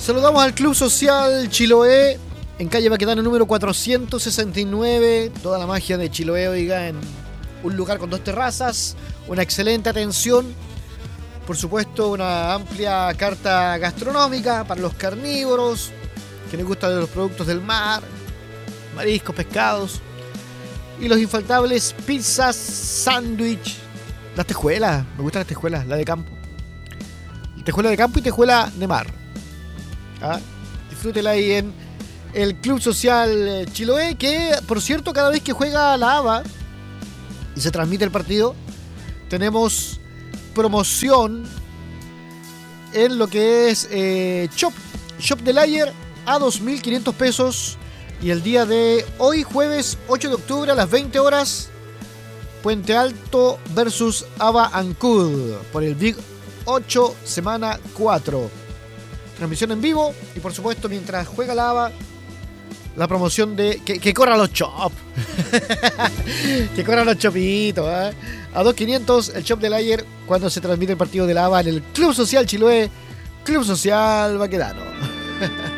Saludamos al Club Social Chiloé en calle Baquedano número 469. Toda la magia de Chiloé, oiga, en un lugar con 2 terrazas, una excelente atención, por supuesto una amplia carta gastronómica para los carnívoros que les gustan los productos del mar, mariscos, pescados, y los infaltables pizzas, sándwich, las tejuelas. Me gustan las tejuelas, la de campo, tejuela de campo y tejuela de mar. Disfrútela ahí en el Club Social Chiloé, que por cierto, cada vez que juega la ABA y se transmite el partido, tenemos promoción en lo que es Shop del Ayer a 2.500 pesos. Y el día de hoy, jueves 8 de octubre a las 20 horas, Puente Alto versus ABA Ancud por el Big 8 semana 4. Transmisión en vivo y por supuesto mientras juega la ABA, la promoción de que corran los chops. Que corran los chopitos, A 2.500 el Shop del Ayer cuando se transmite el partido de la ABA en el Club Social Chiloé, Club Social Baquedano.